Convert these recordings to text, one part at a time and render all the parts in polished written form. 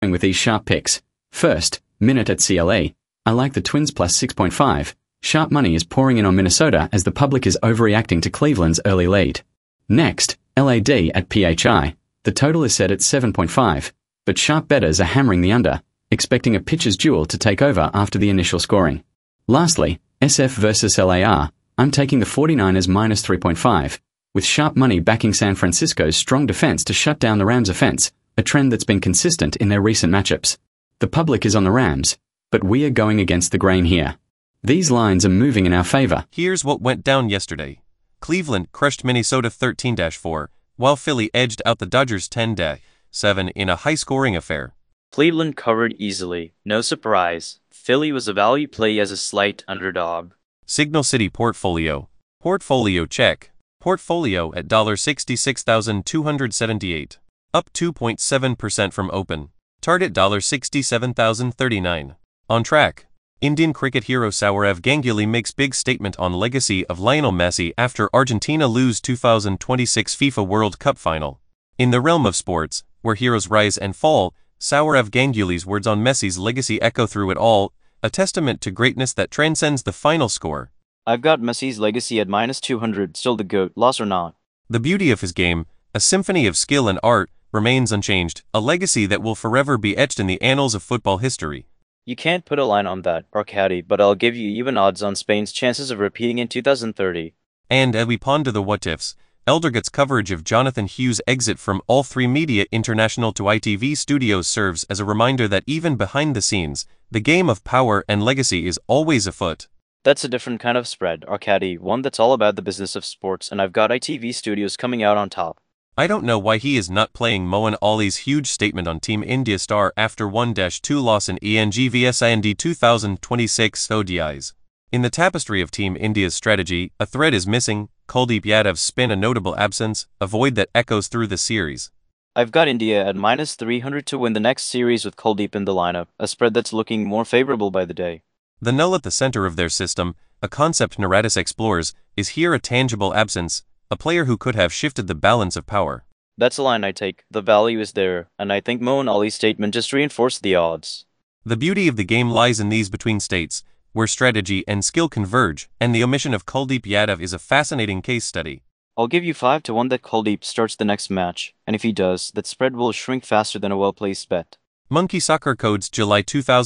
with these sharp picks. First, Minute at CLA. I like the Twins plus 6.5. Sharp money is pouring in on Minnesota as the public is overreacting to Cleveland's early lead. Next, LAD at PHI. The total is set at 7.5, but sharp bettors are hammering the under, expecting a pitcher's duel to take over after the initial scoring. Lastly, SF versus LAR. I'm taking the 49ers minus 3.5, with sharp money backing San Francisco's strong defense to shut down the Rams' offense, a trend that's been consistent in their recent matchups. The public is on the Rams, but we are going against the grain here. These lines are moving in our favor. Here's what went down yesterday. Cleveland crushed Minnesota 13-4, while Philly edged out the Dodgers 10-7 in a high-scoring affair. Cleveland covered easily, no surprise. Philly was a value play as a slight underdog. Signal City Portfolio. Portfolio check. Portfolio at $66,278. Up 2.7% from open. Target $67,039. On track. Indian cricket hero Sourav Ganguly makes big statement on legacy of Lionel Messi after Argentina lose 2026 FIFA World Cup final. In the realm of sports, where heroes rise and fall, Sourav Ganguly's words on Messi's legacy echo through it all, a testament to greatness that transcends the final score. I've got Messi's legacy at minus 200, still the GOAT, loss or not. The beauty of his game, a symphony of skill and art, remains unchanged, a legacy that will forever be etched in the annals of football history. You can't put a line on that, Arcadi, but I'll give you even odds on Spain's chances of repeating in 2030. And as we ponder the what-ifs, Eldergut's coverage of Jonathan Hughes' exit from All3 Media International to ITV Studios serves as a reminder that even behind the scenes, the game of power and legacy is always afoot. That's a different kind of spread, Arcadi, one that's all about the business of sports, and I've got ITV Studios coming out on top. I don't know why he is not playing Moeen Ali's huge statement on Team India star after 1-2 loss in ENG vs India 2026 ODIs. In the tapestry of Team India's strategy, a thread is missing. Kuldeep Yadav's spin a notable absence, a void that echoes through the series. I've got India at minus 300 to win the next series with Kuldeep in the lineup, a spread that's looking more favorable by the day. The null at the center of their system, a concept Naratis explores, is here a tangible absence, a player who could have shifted the balance of power. That's a line I take. The value is there, and I think Moeen Ali's statement just reinforced the odds. The beauty of the game lies in these between states, where strategy and skill converge, and the omission of Kuldeep Yadav is a fascinating case study. I'll give you 5-1 that Kuldeep starts the next match, and if he does, that spread will shrink faster than a well-placed bet. Monkey Soccer Codes July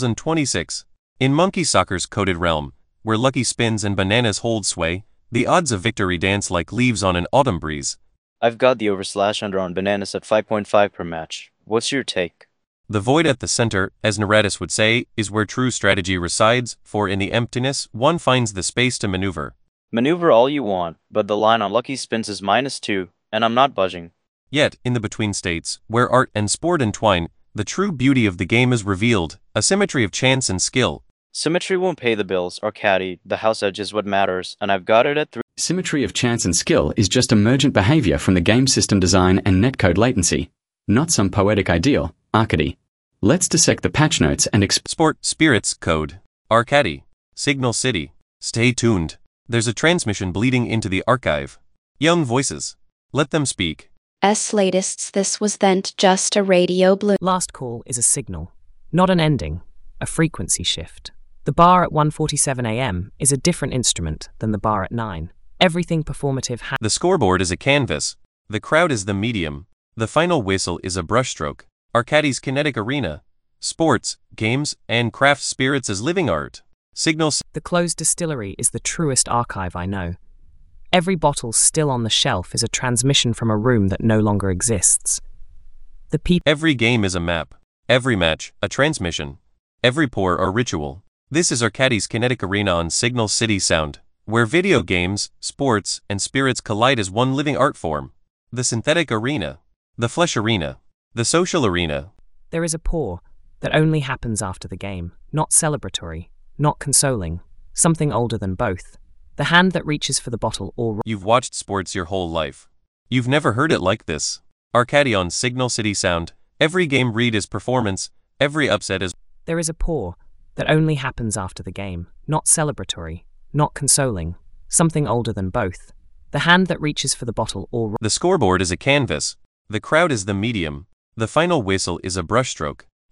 2026. In Monkey Soccer's coded realm, where lucky spins and bananas hold sway, the odds of victory dance like leaves on an autumn breeze. I've got the over/under on bananas at 5.5 per match. What's your take? The void at the center, as Naratis would say, is where true strategy resides, for in the emptiness, one finds the space to maneuver. Maneuver all you want, but the line on lucky spins is -2, and I'm not budging. Yet, in the between states, where art and sport entwine, the true beauty of the game is revealed, a symmetry of chance and skill. Symmetry won't pay the bills, Arcadi. The house edge is what matters, and I've got it at 3. Symmetry of chance and skill is just emergent behavior from the game system design and netcode latency, not some poetic ideal, Arcady. Let's dissect the patch notes and Sport, Spirits, Code. Arcady. Signal City. Stay tuned. There's a transmission bleeding into the archive. Young voices. Let them speak. Latest, this was then just a radio blue. Last call is a signal, not an ending, a frequency shift. The bar at 1:47 a.m. is a different instrument than the bar at 9. Everything performative The scoreboard is a canvas. The crowd is the medium. The final whistle is a brushstroke. Arcady's kinetic arena. Sports, games, and craft spirits as living art. Signals. The closed distillery is the truest archive I know. Every bottle still on the shelf is a transmission from a room that no longer exists. Every game is a map. Every match, a transmission. Every pour, a ritual. This is Arcady's kinetic arena on Signal City Sound, where video games, sports, and spirits collide as one living art form. The synthetic arena. The flesh arena. The social arena. There is a pour that only happens after the game, not celebratory, not consoling, something older than both. The hand that reaches for the bottle or... You've watched sports your whole life. You've never heard it like this. Arcady on Signal City Sound. Every game read is performance, every upset is... There is a pour that only happens after the game, not celebratory, not consoling, something older than both. The hand that reaches for the bottle or... The scoreboard is a canvas. The crowd is the medium. The final whistle is a brushstroke.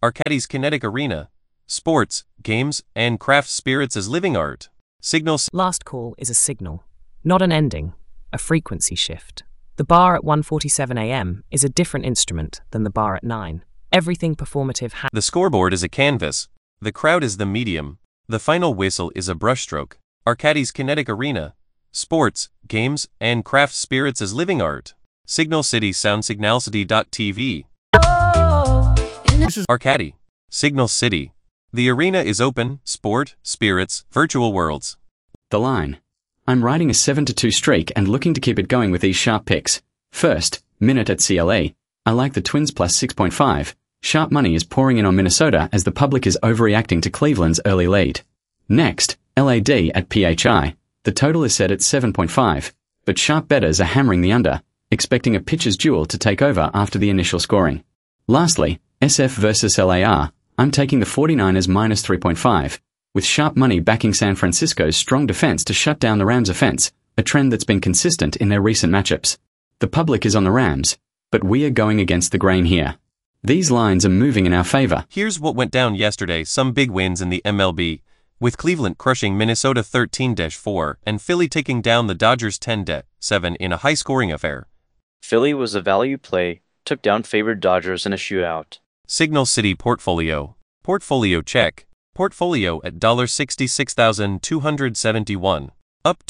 Arcadis Kinetic Arena. Sports, games, and craft spirits as living art. Signal Last call is a signal, not an ending, a frequency shift. The bar at 1:47 a.m. is a different instrument than the bar at 9. Everything performative The scoreboard is a canvas. The crowd is the medium. The final whistle is a brushstroke. Arcadis Kinetic Arena. Sports, games, and craft spirits as living art. Signal City Sound Signalcity.tv. This is Arcady. Signal City. The arena is open, sport, spirits, virtual worlds. The line. I'm riding a 7-2 streak and looking to keep it going with these sharp picks. First, Minute at CLA. I like the Twins plus 6.5. Sharp money is pouring in on Minnesota as the public is overreacting to Cleveland's early lead. Next, LAD at PHI. The total is set at 7.5, but sharp bettors are hammering the under, expecting a pitcher's duel to take over after the initial scoring. Lastly, SF versus LAR. I'm taking the 49ers minus 3.5, with sharp money backing San Francisco's strong defense to shut down the Rams' offense, a trend that's been consistent in their recent matchups. The public is on the Rams, but we are going against the grain here. These lines are moving in our favor. Here's what went down yesterday. Some big wins in the MLB, with Cleveland crushing Minnesota 13-4 and Philly taking down the Dodgers 10-7 in a high-scoring affair. Philly was a value play, took down favored Dodgers in a shootout. Signal City Portfolio. Portfolio check. Portfolio at $66,271. Up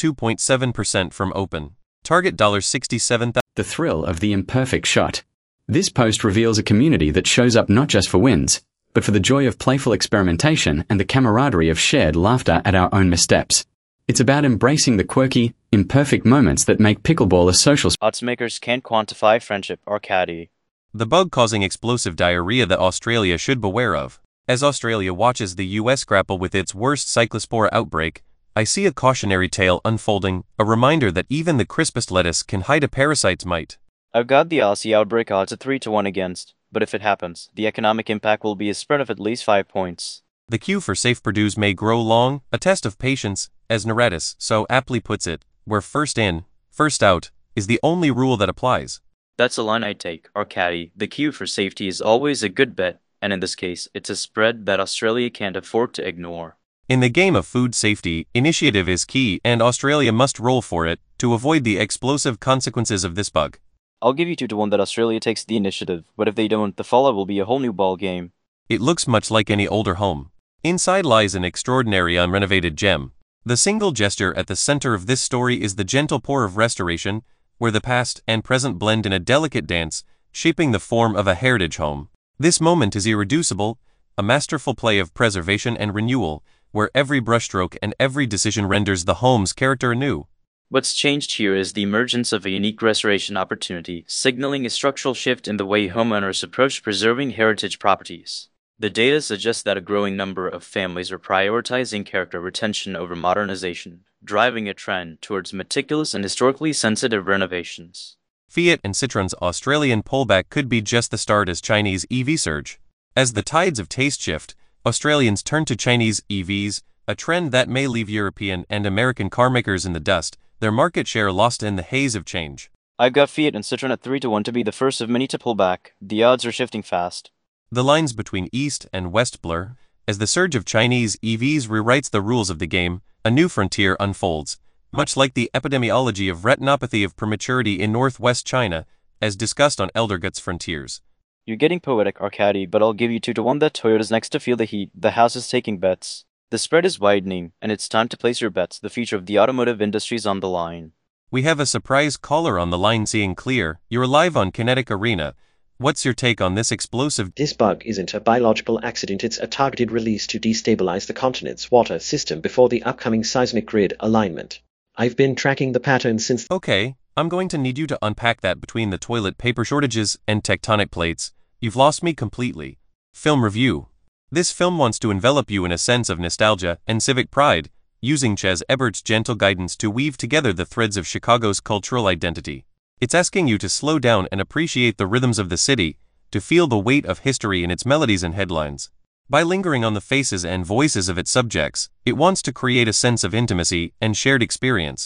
2.7% from open. Target $67,000. The thrill of the imperfect shot. This post reveals a community that shows up not just for wins, but for the joy of playful experimentation and the camaraderie of shared laughter at our own missteps. It's about embracing the quirky, imperfect moments that make pickleball a social Oddsmakers can't quantify friendship, Arcady. The bug causing explosive diarrhea that Australia should beware of. As Australia watches the US grapple with its worst cyclospora outbreak, I see a cautionary tale unfolding, a reminder that even the crispest lettuce can hide a parasite's mite. I've got the Aussie outbreak odds at 3-1 against, but if it happens, the economic impact will be a spread of at least 5 points. The queue for safe Purdue's may grow long, a test of patience, as Naradis so aptly puts it, where first in, first out, is the only rule that applies. That's a line I take, Arcady. The queue for safety is always a good bet, and in this case, it's a spread that Australia can't afford to ignore. In the game of food safety, initiative is key, and Australia must roll for it to avoid the explosive consequences of this bug. I'll give you 2-1 that Australia takes the initiative, but if they don't, the fallout will be a whole new ball game. It looks much like any older home. Inside lies an extraordinary unrenovated gem. The single gesture at the center of this story is the gentle pour of restoration, where the past and present blend in a delicate dance, shaping the form of a heritage home. This moment is irreducible, a masterful play of preservation and renewal, where every brushstroke and every decision renders the home's character anew. What's changed here is the emergence of a unique restoration opportunity, signaling a structural shift in the way homeowners approach preserving heritage properties. The data suggests that a growing number of families are prioritizing character retention over modernization, driving a trend towards meticulous and historically sensitive renovations. Fiat and Citroen's Australian pullback could be just the start as Chinese EV surge. As the tides of taste shift, Australians turn to Chinese EVs, a trend that may leave European and American carmakers in the dust, their market share lost in the haze of change. I've got Fiat and Citroen at 3-1 to be the first of many to pull back. The odds are shifting fast. The lines between East and West blur. As the surge of Chinese EVs rewrites the rules of the game, a new frontier unfolds, much like the epidemiology of retinopathy of prematurity in northwest China, as discussed on Eldergut's Frontiers. You're getting poetic, Arcady, but I'll give you 2-1 that Toyota's next to feel the heat. The house is taking bets. The spread is widening, and it's time to place your bets. The future of the automotive industry is on the line. We have a surprise caller on the line. Seeing clear, you're live on Kinetic Arena. What's your take on this explosive? This bug isn't a biological accident, it's a targeted release to destabilize the continent's water system before the upcoming seismic grid alignment. I've been tracking the pattern since... Okay, I'm going to need you to unpack that between the toilet paper shortages and tectonic plates. You've lost me completely. Film review. This film wants to envelop you in a sense of nostalgia and civic pride, using Ches Ebert's gentle guidance to weave together the threads of Chicago's cultural identity. It's asking you to slow down and appreciate the rhythms of the city, to feel the weight of history in its melodies and headlines. By lingering on the faces and voices of its subjects, it wants to create a sense of intimacy and shared experience.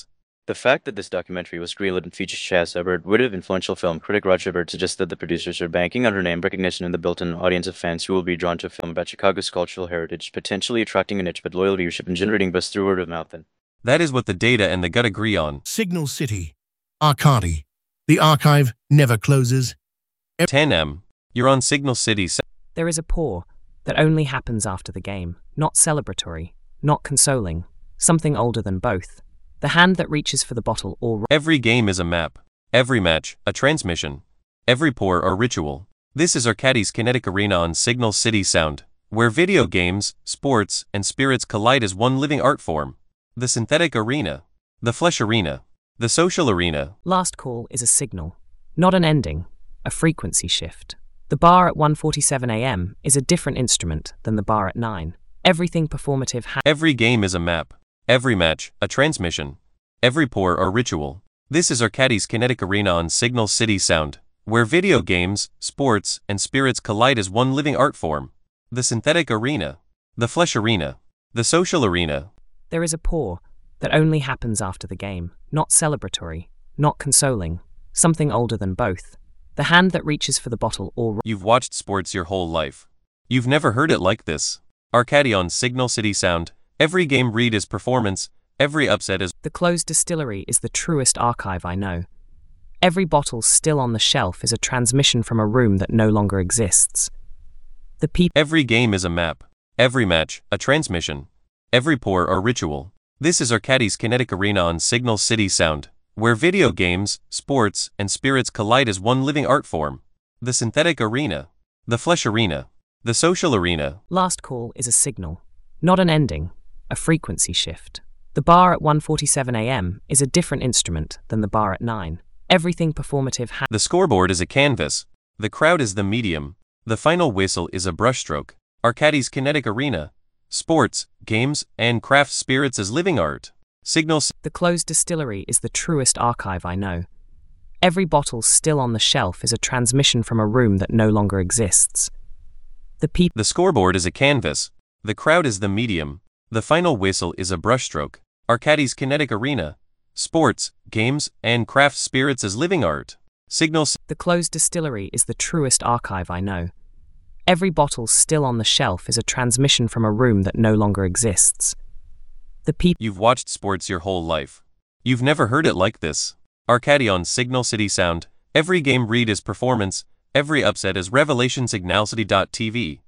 The fact that this documentary was greenlit and features Chaz Hubbard, wit of influential film critic Roger Ebert, suggests that the producers are banking on her name recognition and the built-in audience of fans who will be drawn to a film about Chicago's cultural heritage, potentially attracting a niche but loyal viewership and generating buzz through word of mouth. That is what the data and the gut agree on. Signal City. Arcadi. The archive never closes. 10M. You're on Signal City. There is a pour that only happens after the game, not celebratory, not consoling, something older than both. The hand that reaches for the bottle or... Every game is a map. Every match, a transmission. Every pour or ritual. This is Arcadi's Kinetic Arena on Signal City Sound, where video games, sports, and spirits collide as one living art form. The synthetic arena. The flesh arena. The social arena. Last call is a signal, not an ending, a frequency shift. The bar at 1:47 a.m. is a different instrument than the bar at 9. Everything performative Every game is a map. Every match, a transmission. Every pour or ritual. This is Arcadi's Kinetic Arena on Signal City Sound, where video games, sports, and spirits collide as one living art form. The synthetic arena. The flesh arena. The social arena. There is a pour that only happens after the game, not celebratory, not consoling, something older than both. The hand that reaches for the bottle or... You've watched sports your whole life. You've never heard it like this. Arcadi on Signal City Sound. Every game read is performance, every upset is... The closed distillery is the truest archive I know. Every bottle still on the shelf is a transmission from a room that no longer exists. Every game is a map. Every match, a transmission. Every pour or ritual. This is Arcadi's Kinetic Arena on Signal City Sound, where video games, sports, and spirits collide as one living art form. The synthetic arena. The flesh arena. The social arena. Last call is a signal, not an ending, a frequency shift. The bar at 1:47 a.m. is a different instrument than the bar at 9. Everything performative The scoreboard is a canvas. The crowd is the medium. The final whistle is a brushstroke. Arcadi's Kinetic Arena. Sports, games, and craft spirits as living art. Signals. The closed distillery is the truest archive I know. Every bottle still on the shelf is a transmission from a room that no longer exists. The scoreboard is a canvas. The crowd is the medium. The final whistle is a brushstroke. Arcadi's Kinetic Arena. Sports, games, and craft spirits as living art. Signals. The closed distillery is the truest archive I know. Every bottle still on the shelf is a transmission from a room that no longer exists. You've watched sports your whole life. You've never heard it like this. Arcadi on Signal City Sound. Every game read is performance. Every upset is revelation. Signalcity.tv.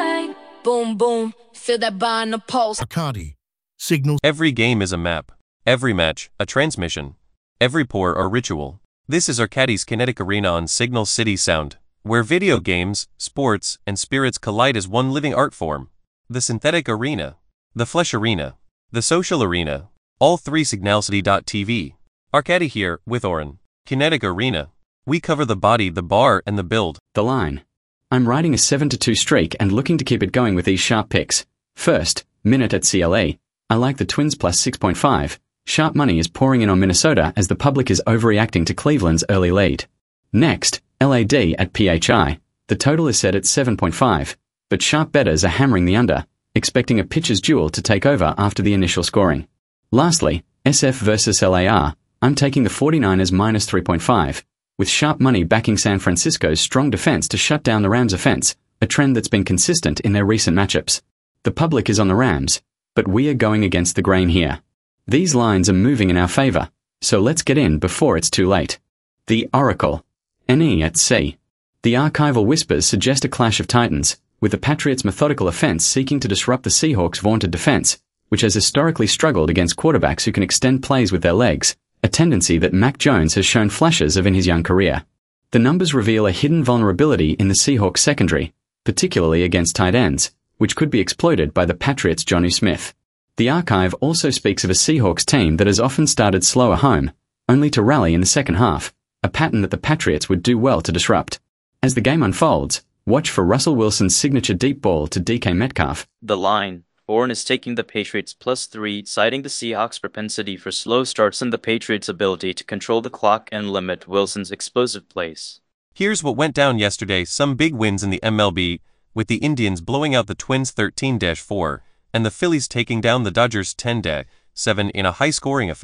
Boom, boom, feel that bar in the pulse. Arcadi. Signal. Every game is a map. Every match, a transmission. Every pour or ritual. This is Arcadi's Kinetic Arena on Signal City Sound, where video games, sports, and spirits collide as one living art form. The synthetic arena. The flesh arena. The social arena. All three. Signalcity.tv. Arcadi here, with Oren. Kinetic Arena. We cover the body, the bar, and the build. The line. I'm riding a 7-2 streak and looking to keep it going with these sharp picks. First, Minute at CLA. I like the Twins plus 6.5. Sharp money is pouring in on Minnesota as the public is overreacting to Cleveland's early lead. Next, LAD at PHI. The total is set at 7.5, but sharp bettors are hammering the under, expecting a pitcher's duel to take over after the initial scoring. Lastly, SF versus LAR. I'm taking the 49ers minus 3.5. With sharp money backing San Francisco's strong defense to shut down the Rams' offense, a trend that's been consistent in their recent matchups. The public is on the Rams, but we are going against the grain here. These lines are moving in our favor, so let's get in before it's too late. The Oracle. NE at C. The archival whispers suggest a clash of titans, with the Patriots' methodical offense seeking to disrupt the Seahawks' vaunted defense, which has historically struggled against quarterbacks who can extend plays with their legs, a tendency that Mac Jones has shown flashes of in his young career. The numbers reveal a hidden vulnerability in the Seahawks secondary, particularly against tight ends, which could be exploited by the Patriots' Jonnu Smith. The archive also speaks of a Seahawks team that has often started slower home, only to rally in the second half, a pattern that the Patriots would do well to disrupt. As the game unfolds, watch for Russell Wilson's signature deep ball to DK Metcalf. The line. Oren is taking the Patriots +3, citing the Seahawks' propensity for slow starts and the Patriots' ability to control the clock and limit Wilson's explosive plays. Here's what went down yesterday. Some big wins in the MLB, with the Indians blowing out the Twins 13-4, and the Phillies taking down the Dodgers 10-7 in a high-scoring affair.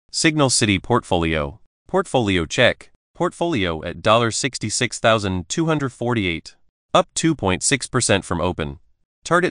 Signal City Portfolio. Portfolio check. Portfolio at $66,248. Up 2.6% from open. Target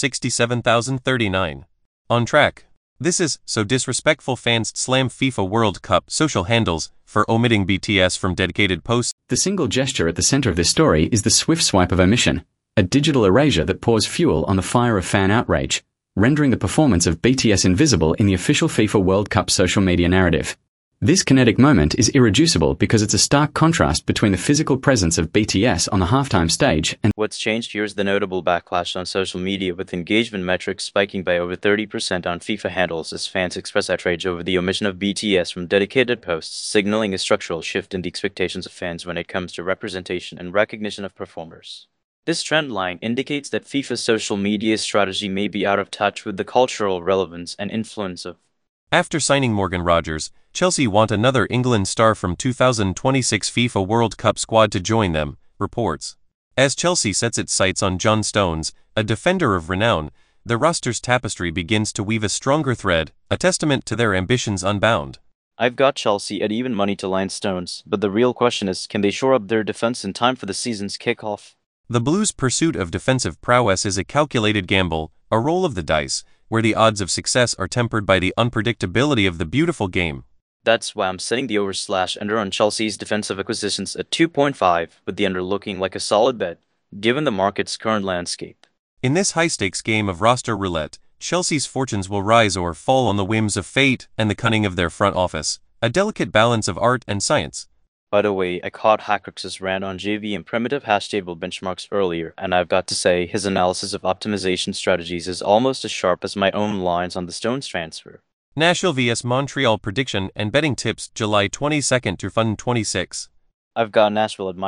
$67,039. On track. This is so disrespectful fans slam FIFA World Cup social handles for omitting BTS from dedicated posts. The single gesture at the center of this story is the swift swipe of omission, a digital erasure that pours fuel on the fire of fan outrage, rendering the performance of BTS invisible in the official FIFA World Cup social media narrative. This kinetic moment is irreducible because it's a stark contrast between the physical presence of BTS on the halftime stage and what's changed here is the notable backlash on social media, with engagement metrics spiking by over 30% on FIFA handles as fans express outrage over the omission of BTS from dedicated posts, signaling a structural shift in the expectations of fans when it comes to representation and recognition of performers. This trend line indicates that FIFA's social media strategy may be out of touch with the cultural relevance and influence of. After signing Morgan Rogers, Chelsea want another England star from 2026 FIFA World Cup squad to join them, reports. As Chelsea sets its sights on John Stones, a defender of renown, the roster's tapestry begins to weave a stronger thread, a testament to their ambitions unbound. I've got Chelsea at even money to line Stones, but the real question is, can they shore up their defense in time for the season's kickoff? The Blues' pursuit of defensive prowess is a calculated gamble, a roll of the dice, where the odds of success are tempered by the unpredictability of the beautiful game. That's why I'm setting the over/under on Chelsea's defensive acquisitions at 2.5, with the under looking like a solid bet, given the market's current landscape. In this high-stakes game of roster roulette, Chelsea's fortunes will rise or fall on the whims of fate and the cunning of their front office, a delicate balance of art and science. By the way, I caught Hackrix's rant on JV and primitive hash table benchmarks earlier, and I've got to say, his analysis of optimization strategies is almost as sharp as my own lines on the Stones transfer. Nashville vs Montreal prediction and betting tips July 22nd through Fun 26. I've got Nashville at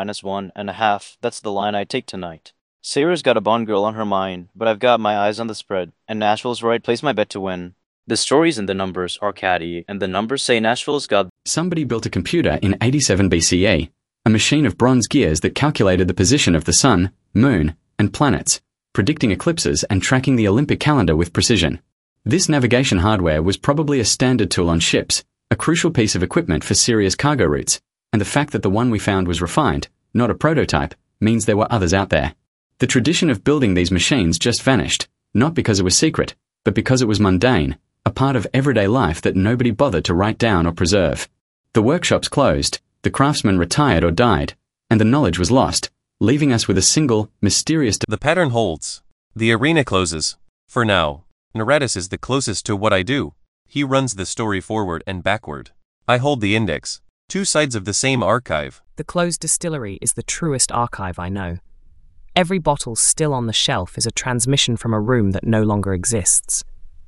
-1.5, that's the line I take tonight. Sarah's got a Bond girl on her mind, but I've got my eyes on the spread, and Nashville's where I'd place my bet to win. The stories and the numbers are catty, and the numbers say Nashville's got. Somebody built a computer in 87 BCE, a machine of bronze gears that calculated the position of the sun, moon, and planets, predicting eclipses and tracking the Olympic calendar with precision. This navigation hardware was probably a standard tool on ships, a crucial piece of equipment for serious cargo routes, and the fact that the one we found was refined, not a prototype, means there were others out there. The tradition of building these machines just vanished, not because it was secret, but because it was mundane, a part of everyday life that nobody bothered to write down or preserve. The workshops closed, the craftsmen retired or died, and the knowledge was lost, leaving us with a single, mysterious. The pattern holds. The arena closes. For now, Naratis is the closest to what I do. He runs the story forward and backward. I hold the index. Two sides of the same archive. The closed distillery is the truest archive I know. Every bottle still on the shelf is a transmission from a room that no longer exists.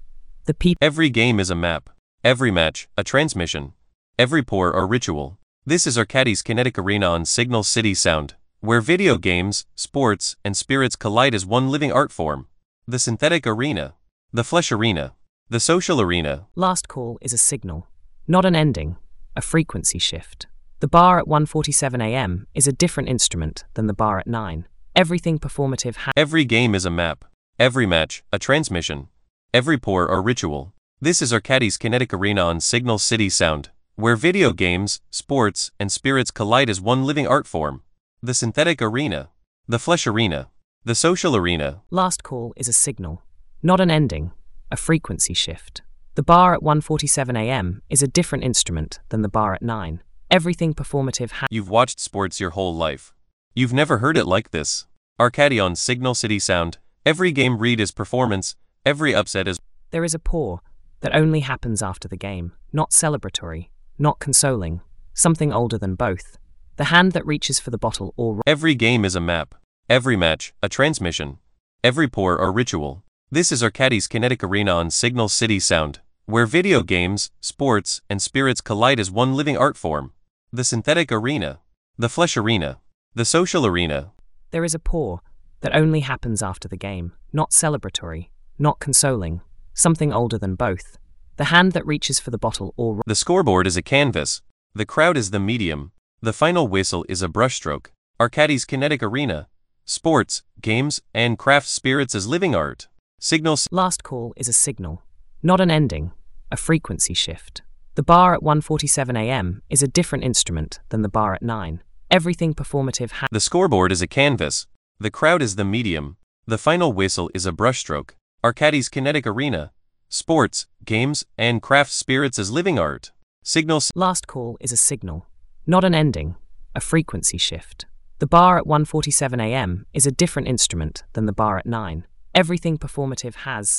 Every game is a map. Every match, a transmission. Every pour, a ritual. This is Arcadie's kinetic arena on Signal City Sound, where video games, sports, and spirits collide as one living art form. The synthetic arena. The flesh arena. The social arena. Last call is a signal, not an ending, a frequency shift. The bar at 1:47 a.m. is a different instrument than the bar at 9. Everything performative. Every game is a map. Every match, a transmission. Every pour, a ritual. This is Arcadie's kinetic arena on Signal City Sound, where video games, sports, and spirits collide as one living art form. The synthetic arena. The flesh arena. The social arena. Last call is a signal, not an ending, a frequency shift. The bar at 1:47 a.m. is a different instrument than the bar at 9. Everything performative. You've watched sports your whole life. You've never heard it like this. Arcadie on Signal City Sound. Every game read is performance. Every upset is. There is a pour that only happens after the game, not celebratory, not consoling, something older than both. The hand that reaches for the bottle or. Every game is a map. Every match, a transmission. Every pour, a ritual. This is Arcadie's kinetic arena on Signal City Sound, where video games, sports, and spirits collide as one living art form. The synthetic arena. The flesh arena. The social arena. There is a pour that only happens after the game, not celebratory, not consoling, something older than both. The hand that reaches for the bottle or. The scoreboard is a canvas. The crowd is the medium. The final whistle is a brushstroke. Arcadie's kinetic arena. Sports, games, and craft spirits as living art. Signal. Last call is a signal, not an ending, a frequency shift. The bar at 1:47 a.m. is a different instrument than the bar at 9. Everything performative has. The scoreboard is a canvas. The crowd is the medium. The final whistle is a brushstroke. Arcadis Kinetic Arena. Sports, games, and craft spirits as living art. Signal. Last call is a signal, not an ending, a frequency shift. The bar at 1:47 a.m. is a different instrument than the bar at 9. Everything performative has.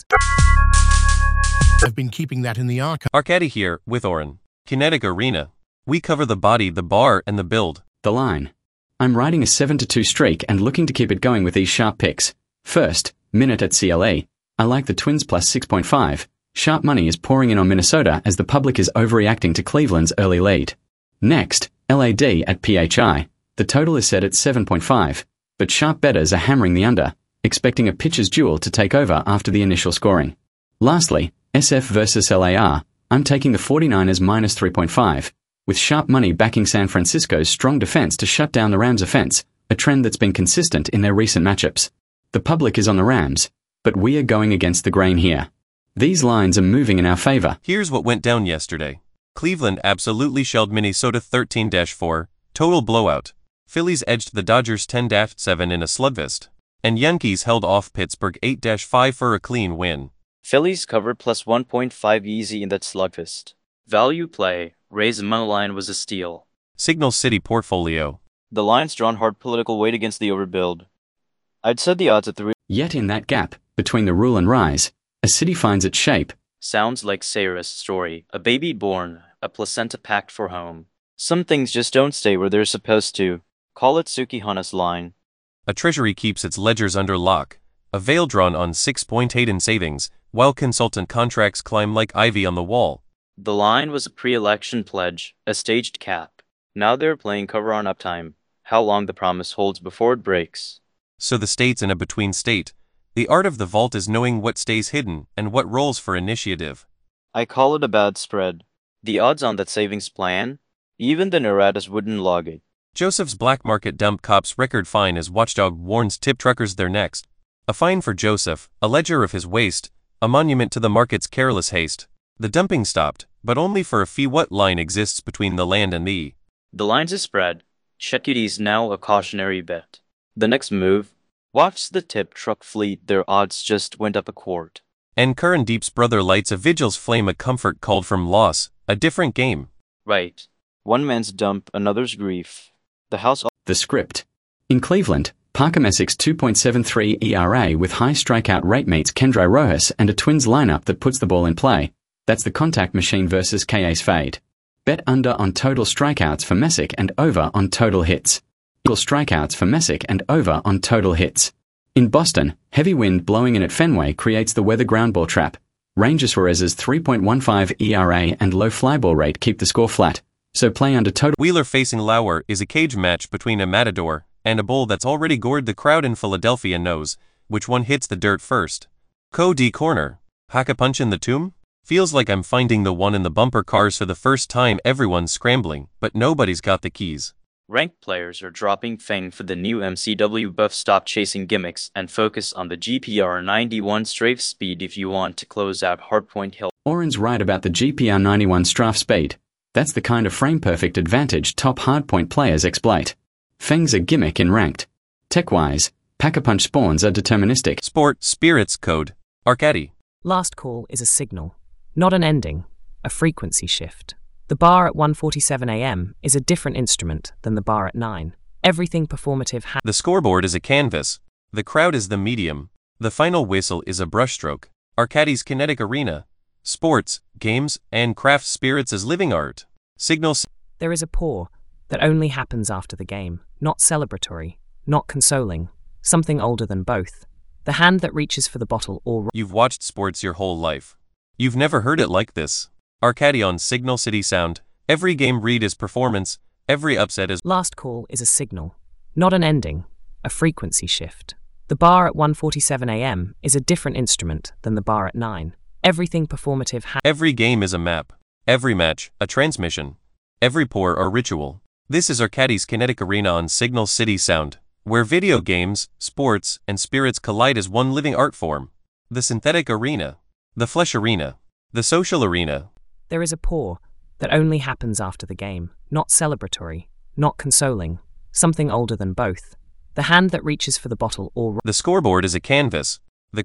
I've been keeping that in the archive. Arcadi here, with Oren. Kinetic Arena. We cover the body, the bar, and the build. The line. I'm riding a 7-2 streak and looking to keep it going with these sharp picks. First, Minute at CLA. I like the Twins plus 6.5. Sharp money is pouring in on Minnesota as the public is overreacting to Cleveland's early lead. Next, LAD at PHI. The total is set at 7.5, but sharp bettors are hammering the under, expecting a pitcher's duel to take over after the initial scoring. Lastly, SF versus LAR. I'm taking the 49ers minus 3.5, with sharp money backing San Francisco's strong defense to shut down the Rams' offense, a trend that's been consistent in their recent matchups. The public is on the Rams, but we are going against the grain here. These lines are moving in our favor. Here's what went down yesterday. Cleveland absolutely shelled Minnesota 13-4, total blowout. Phillies edged the Dodgers 10-7 in a slugfest. And Yankees held off Pittsburgh 8-5 for a clean win. Phillies covered plus 1.5 easy in that slugfest. Value play, Rays moneyline was a steal. Signal City portfolio. The line's drawn hard political weight against the overbuild. I'd set the odds at 3. Yet in that gap, between the rule and rise, a city finds its shape. Sounds like Sarah's story. A baby born, a placenta packed for home. Some things just don't stay where they're supposed to. Call it Sukihana's line. A treasury keeps its ledgers under lock. A veil drawn on 6.8 in savings, while consultant contracts climb like ivy on the wall. The line was a pre-election pledge, a staged cap. Now they're playing cover on uptime. How long the promise holds before it breaks. So the state's in a between state. The art of the vault is knowing what stays hidden and what rolls for initiative. I call it a bad spread. The odds on that savings plan? Even the Neratas wouldn't log it. Joseph's black market dump cops record fine as Watchdog warns tip truckers they're next. A fine for Joseph, a ledger of his waste, a monument to the market's careless haste. The dumping stopped, but only for a fee. What line exists between the land and thee? The line's a spread. Shekudi's now a cautionary bet. The next move? Watch the tip truck fleet, their odds just went up a quart. And Curran Deep's brother lights a vigil's flame, a comfort called from loss, a different game. Right. One man's dump, another's grief. The house. The script. In Cleveland, Parker Messick's 2.73 ERA with high strikeout rate meets Kendry Rojas and a Twins lineup that puts the ball in play. That's the contact machine versus K.A.'s fade. Bet under on total strikeouts for Messick and over on total hits. Equal strikeouts for Messick and over on total hits. In Boston, heavy wind blowing in at Fenway creates the weather ground ball trap. Ranger Suarez's 3.15 ERA and low fly ball rate keep the score flat, so play under total. Wheeler facing Lauer is a cage match between a matador and a bull that's already gored. The crowd in Philadelphia knows which one hits the dirt first. Cody Corner. Hack a punch in the tomb? Feels like I'm finding the one in the bumper cars for the first time. Everyone's scrambling, but nobody's got the keys. Ranked players are dropping Fang for the new MCW buff. Stop chasing gimmicks and focus on the GPR 91 strafe speed if you want to close out Hardpoint Hill. Oren's right about the GPR 91 strafe speed. That's the kind of frame-perfect advantage top hardpoint players exploit. Fang's a gimmick in ranked. Tech-wise, Pack-a-Punch spawns are deterministic. Sport, spirits, code. Arcadi. Last call is a signal, not an ending, a frequency shift. The bar at 1:47 a.m. is a different instrument than the bar at 9. Everything performative has. The scoreboard is a canvas. The crowd is the medium. The final whistle is a brushstroke. Arcadi's Kinetic Arena. Sports, games, and craft spirits as living art. Signal. There is a pour that only happens after the game, not celebratory, not consoling, something older than both. The hand that reaches for the bottle or. You've watched sports your whole life. You've never heard it like this. Arcadi on Signal City Sound. Every game read is performance, every upset is. Last call is a signal, not an ending, a frequency shift. The bar at 1:47 a.m. is a different instrument than the bar at 9. Everything performative has. Every game is a map. Every match, a transmission. Every pour, a ritual. This is Arcadi's Kinetic Arena on Signal City Sound, where video games, sports, and spirits collide as one living art form. The synthetic arena. The flesh arena. The social arena. There is a pour that only happens after the game, not celebratory, not consoling, something older than both. The hand that reaches for the bottle or The scoreboard is a canvas,